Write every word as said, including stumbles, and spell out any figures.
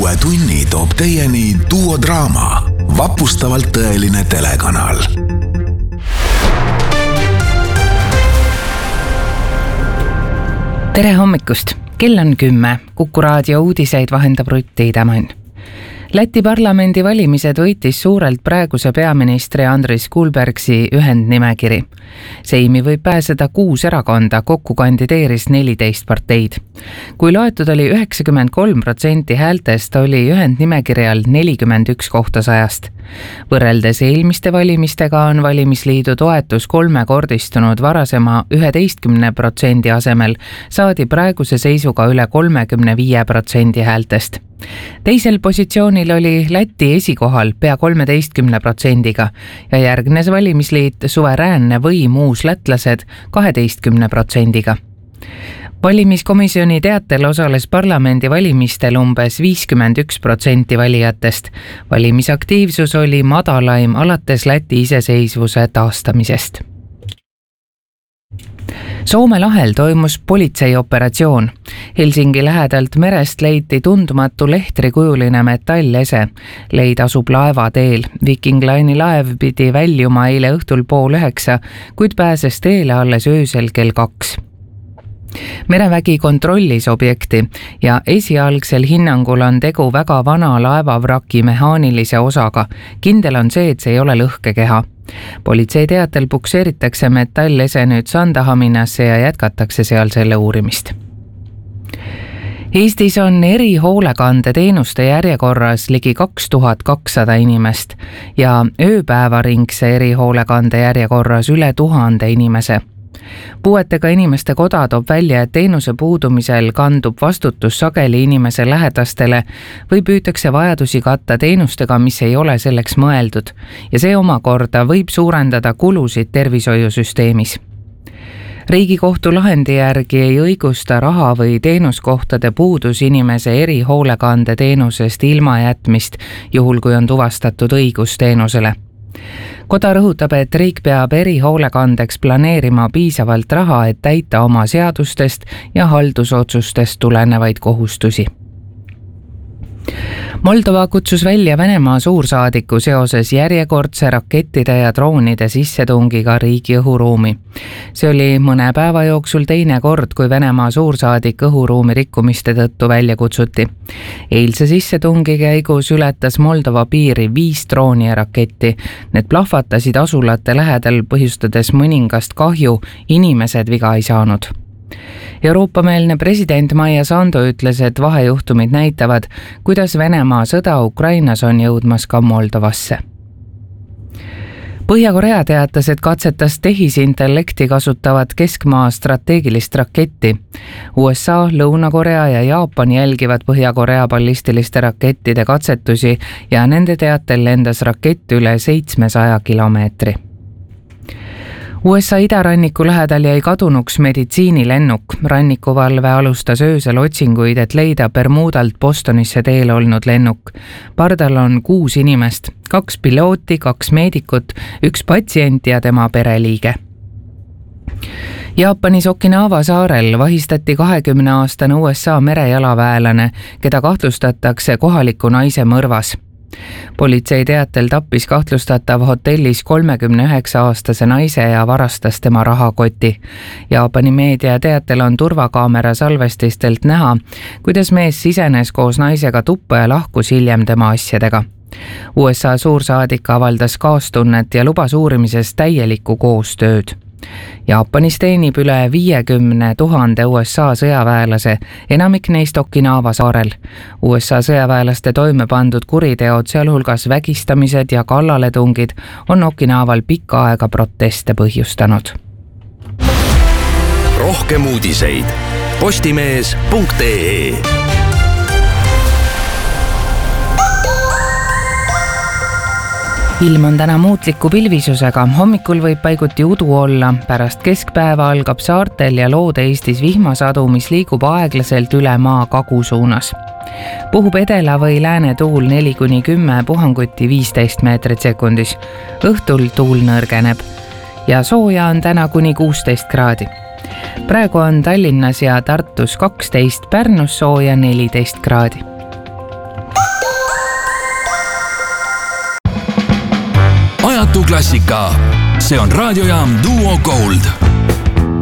uue tunni toob teieni Duo Draama, vapustavalt tõeline telekanal. Tere hommikust! Kell on kümme. Kuku raadio uudiseid vahendab Rutti Idamann. Läti parlamendi valimised võitis suurelt praeguse peaministri Andris Kulbergsi ühendnimekiri. Seimi võib pääseda kuus erakonda, kokku kandideeris neliteist parteid. Kui loetud oli üheksakümmend kolm protsenti häältest, oli ühendnimekirjal nelikümmend üks kohta sajast. Võrreldes eelmiste valimistega on valimisliidu toetus kolmekordistunud, varasema üheteistkümne protsendi asemel saadi praeguse seisuga üle kolmekümne viie protsendi häältest. Teisel positsioonil oli Läti esikohal pea kolmeteistkümne protsendiga ja järgnes valimisliit Suveräänne võim uus lätlased kaheteistkümne protsendiga. Valimiskomisjoni teatel osales parlamendi valimistel umbes viiskümmend üks protsenti valijatest. Valimisaktiivsus oli madalaim alates Läti iseseisvuse taastamisest. Soome lahel toimus politseioperatsioon. Helsingi lähedalt merest leiti tundmatu lehtrikujuline metallese. Leid asub laeva teel. Viking Line'i laev pidi väljuma eile õhtul pool üheksa, kuid pääses teele alles öösel kell kaks. Merevägi kontrollis objekti ja esialgsel hinnangul on tegu väga vana laevavraki mehaanilise osaga. Kindel on see, et see ei ole lõhkekeha. Politsei teatel pukseeritakse metallese nüüd Sandahaminasse ja jätkatakse seal selle uurimist. Eestis on erihoolekande teenuste järjekorras ligi kaks tuhat kakssada inimest ja ööpäevaringse erihoolekande järjekorras üle tuhande inimese. Puuetega inimeste koda toob välja, et teenuse puudumisel kandub vastutus sageli inimese lähedastele või püütakse vajadusi katta teenustega, mis ei ole selleks mõeldud ja see omakorda võib suurendada kulusid tervishoiusüsteemis. Riigikohtu lahendi järgi ei õigusta raha või teenuskohtade puudus inimese erihoolekande teenusest ilma jätmist, juhul kui on tuvastatud õigus teenusele. Koda rõhutab, et riik peab erihoolekandeks planeerima piisavalt raha, et täita oma seadustest ja haldusotsustest tulenevaid kohustusi. Moldova kutsus välja Venemaa suursaadiku seoses järjekordse rakettide ja droonide sissetungiga riigi õhuruumi. See oli mõne päeva jooksul teine kord, kui Venemaa suursaadik õhuruumi rikkumiste tõttu välja kutsuti. Eilse sissetungi käigus ületas Moldova piiri viis drooni ja raketti. Need plahvatasid asulate lähedal, põhjustades mõningast kahju, inimesed viga ei saanud. Euroopa-meelne president Maia Sandu ütles, et vahejuhtumid näitavad, kuidas Venemaa sõda Ukrainas on jõudmas ka Moldovasse. Põhja-Korea teatas, et katsetas tehisintellekti kasutavat keskmaa strateegilist raketti. U S A, Lõuna-Korea ja Jaapan jälgivad Põhja-Korea ballistiliste rakettide katsetusi ja nende teatel lendas rakett üle seitsmesaja kilomeetri. U S A idaranniku lähedal jäi kadunuks meditsiinilennuk. Rannikuvalve alustas öösel otsinguid, et leida Bermudalt Bostonisse teel olnud lennuk. Pardal on kuus inimest, kaks pilooti, kaks meedikut, üks patsient ja tema pereliige. Jaapanis Okinawa saarel vahistati kahekümne aastane U S A merejalaväelane, keda kahtlustatakse kohaliku naise mõrvas. Politsei teatel tappis kahtlustatav hotellis kolmekümne üheksa aastase naise ja varastas tema rahakoti. Jaapani meedia teatel on turvakaamera salvestistelt näha, kuidas mees sisenes koos naisega tuppa ja lahkus hiljem tema asjadega. U S A suursaadik avaldas kaastunnet ja lubas uurimises täielikku koostööd. Jaapanis teenib üle viiekümne tuhande U S A sõjaväelase, enamik neist Okinawa saarel. U S A sõjaväelaste toime pandud kuriteod, sealhulgas vägistamised ja kallaletungid, on Okinawal pikka aega proteste põhjustanud. Rohkem uudiseid postimees punkt ee. Ilm on täna muutliku pilvisusega, hommikul võib paiguti udu olla, pärast keskpäeva algab saartel ja Loode-Eestis vihmasadu, mis liigub aeglaselt üle maa kagu suunas. Puhub edela või lääne tuul neli kuni kümme, puhanguti viisteist meetrit sekundis. Õhtul tuul nõrgeneb ja sooja on täna kuni kuusteist kraadi. Praegu on Tallinnas ja Tartus kaksteist, Pärnus sooja neliteist kraadi. uskumatu klassika. See on raadiojaam Duo Gold.